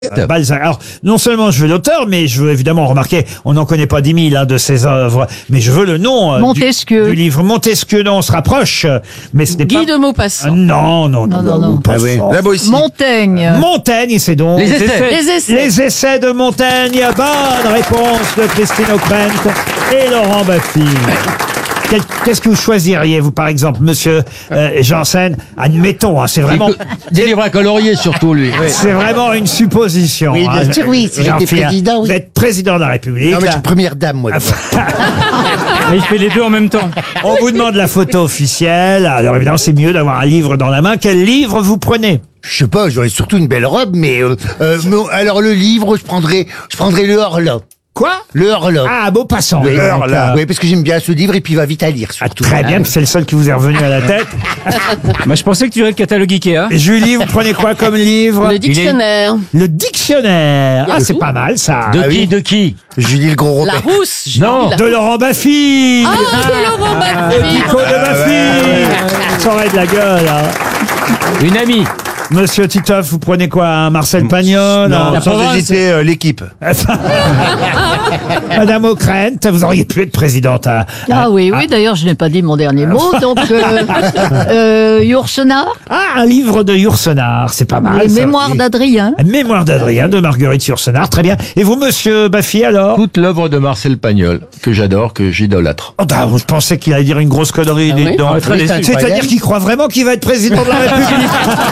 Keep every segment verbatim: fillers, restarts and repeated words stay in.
Euh, Balzac. Alors, non seulement je veux l'auteur, mais je veux évidemment remarquer, on n'en connaît pas dix mille hein, de ses œuvres, mais je veux le nom euh, Montesquieu. Du, du livre. Montesquieu, non, on se rapproche, mais ce n'est pas... Guy de Maupassant. Ah, non, non, non, Non, non, non. pas Ah oui. ça. Là-bas aussi. Montaigne. Montaigne, c'est donc... Les essais. Les essais. Les essais de Montaigne. Bonne réponse de Christine O'Krent et Laurent Baffy. Quel- Qu'est-ce que vous choisiriez, vous, par exemple, monsieur euh, Janssen? Admettons, hein, c'est vraiment... Des livres à colorier, surtout, lui. C'est vraiment une supposition. Oui, bien hein. sûr, oui, si J'en j'étais fie, hein. président, oui. Vous êtes président de la République. Non, mais je là. suis première dame, moi. Mais il fait les deux en même temps. On vous demande la photo officielle. Alors évidemment, c'est mieux d'avoir un livre dans la main. Quel livre vous prenez? Je sais pas, j'aurais surtout une belle robe, mais, euh, euh, mais alors le livre, je prendrais, je prendrais le Horla. Quoi? Le Horla. Ah, beau passant. Oui, Donc, euh, oui, parce que j'aime bien ce livre et puis il va vite à lire, surtout. Très bien, c'est le seul qui vous est revenu à la tête. Moi, je pensais que tu dirais le catalogue Ikea. Et Julie, vous prenez quoi comme livre? Le dictionnaire. Le dictionnaire. Ah, c'est pas mal ça. De Ah qui, oui. de qui? Julie le gros La Robert. rousse. Julie, Non. la- De Laurent Baffy. Ah, de Laurent Baffy. Nico de Baffy. Ça aurait de la gueule. Hein. Une amie. Monsieur Titoff, vous prenez quoi? Un Marcel Pagnol? Non, un- sans hésiter, euh, l'équipe. Madame O'Krent, vous auriez pu être présidente. À... Ah oui, oui, d'ailleurs, je n'ai pas dit mon dernier mot, donc euh, euh, Yourcenar, Ah, un livre de Yourcenar, c'est pas mal. les ça. mémoires d'Adrien. Mémoire d'Adrien, de Marguerite Yourcenar, très bien. Et vous, monsieur Baffy, alors? Toute l'œuvre de Marcel Pagnol, que j'adore, que j'idolâtre. Oh, bah, je pensais qu'il allait dire une grosse connerie. dites oui donc. Ah, très déçu. C'est-à-dire qu'il croit vraiment qu'il va être président de la République.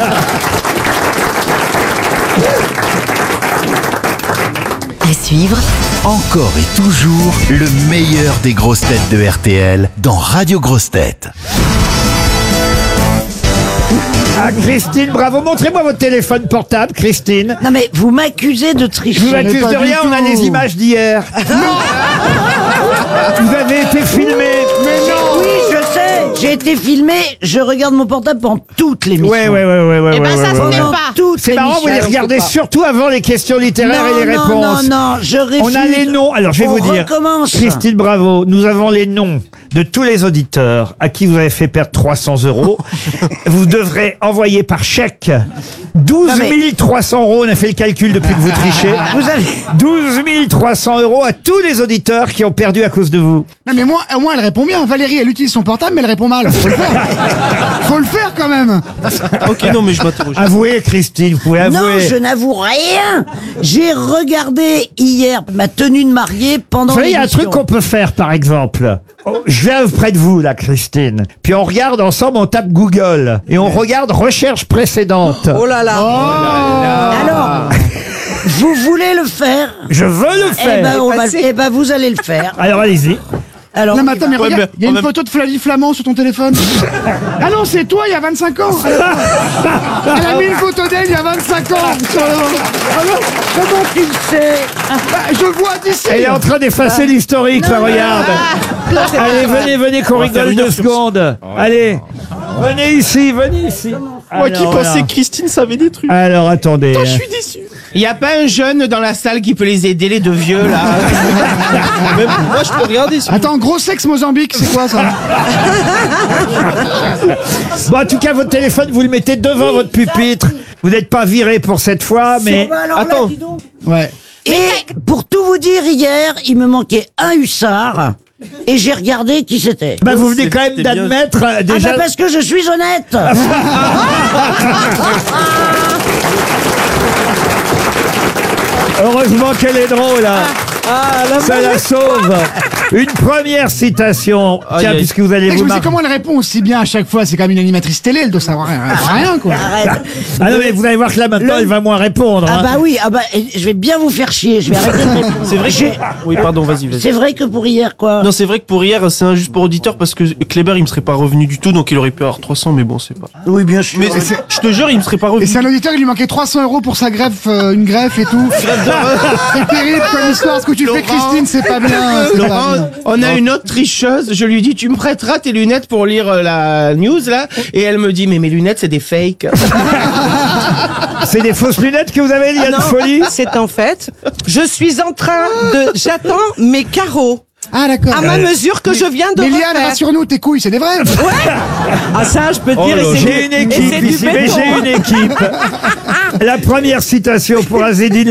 À suivre, Encore et toujours le meilleur des grosses têtes de R T L dans Radio Grosses Têtes. Ah, Christine, bravo. Montrez-moi votre téléphone portable, Christine. Non mais vous m'accusez de tricher. Je vous accuse Mais de pas rien, du on a tout. les images d'hier. Vous avez été filmé. Mais non. Oui, je sais. J'ai été filmé. Je regarde mon portable pendant toute l'émission. Ouais, ouais, ouais, ouais, ouais. Eh ben, ouais, ça se ouais, fait ouais. pas. Toute C'est marrant, vous les l'émission. regardez surtout avant les questions littéraires non, et les non, réponses. Non, non, je réfute. On a les noms. Alors, je vais On vous dire. recommence. Christine, bravo. Nous avons les noms de tous les auditeurs à qui vous avez fait perdre trois cents euros. Vous devrez envoyer par chèque douze mille trois cents euros. On a fait le calcul depuis que vous trichez. Vous avez. douze mille trois cents euros à tous les auditeurs qui ont perdu à cause de vous. Non mais moi, au moins elle répond bien. Valérie, elle utilise son portable, mais elle répond mal. Faut le faire. Faut le faire quand même. Ok, non, mais je m'interroge. Avouez, Christine, vous pouvez avouer. Non, je n'avoue rien. J'ai regardé hier ma tenue de mariée pendant Vous savez, il y a un l'émission. truc qu'on peut faire, par exemple. Oh, je viens près de vous, là, Christine. Puis on regarde ensemble, on tape Google. Et on regarde recherche précédente. Oh là là. Alors, vous voulez le faire? Je veux le Eh faire. ben, on va, eh ben, vous allez le faire. Alors, allez-y. Alors, Non mais on y attends, va. mais regarde, il y a une photo de Flavie Flamand sur ton téléphone. Ah non, c'est toi il y a vingt-cinq ans. Elle a mis une photo d'elle il y a vingt-cinq ans. sur le- Ah non, Comment tu le sais? bah, je vois d'ici. Elle est en train d'effacer l'historique, là, regarde. Allez, venez, venez, qu'on rigole deux secondes. Allez, venez ici, venez ici. Moi qui Alors, pensais là. que Christine savait des trucs. Alors, attendez. Je suis déçu. Il n'y a pas un jeune dans la salle qui peut les aider, les deux vieux, là. Même moi, je peux regarder. Si Attends, gros sexe Mozambique, c'est quoi ça? Bon, en tout cas, votre téléphone, vous le mettez devant votre pupitre. Vous n'êtes pas viré pour cette fois, mais... Bah alors là, Attends. dis donc. Ouais. Et pour tout vous dire, hier, il me manquait un hussard. Et j'ai regardé qui c'était. Bah, vous venez quand même C'était bien. d'admettre euh, Ah déjà... bah parce que je suis honnête. Heureusement qu'elle est drôle, là. Ça la sauve. Une première citation. Aïe, Tiens, aïe. puisque vous allez Et je vous me dis marrer. comment elle répond aussi bien à chaque fois. C'est quand même une animatrice télé, elle doit savoir rien, rien quoi. Arrête. Ah non, mais vous allez voir que là, maintenant, Le- elle va moins répondre. Ah hein. bah oui, ah bah et je vais bien vous faire chier. Je vais arrêter de répondre. C'est vrai J'ai- que... Oui, pardon, vas-y, vas-y. C'est vrai que pour hier, quoi. Non, c'est vrai que pour hier, c'est injuste pour auditeur parce que Kléber, il me serait pas revenu du tout, donc il aurait pu avoir trois cents, mais bon, c'est pas. Oui, bien sûr. Mais je te jure, il me serait pas Et revenu. c'est un auditeur, il lui manquait trois cents euros pour sa greffe, euh, une greffe et tout. C'est terrible comme histoire. Ce que tu fais, Laurent. Christine, c'est pas bien. c'est pas Laurent, bien. on a une autre tricheuse. Je lui dis, tu me prêteras tes lunettes pour lire euh, la news, là. Et elle me dit, mais mes lunettes, c'est des fakes. C'est des fausses lunettes que vous avez, Liane Folie? C'est en fait, je suis en train de, j'attends mes carreaux. Ah, d'accord. À ma mesure que je viens de Mais Liane, refaire. rassure-nous, tes couilles, c'est des vrais. Ah ça, je peux te Oh dire, là, et c'est j'ai du- une et équipe c'est du ici, mais béton, j'ai hein. une équipe. La première citation pour Azedine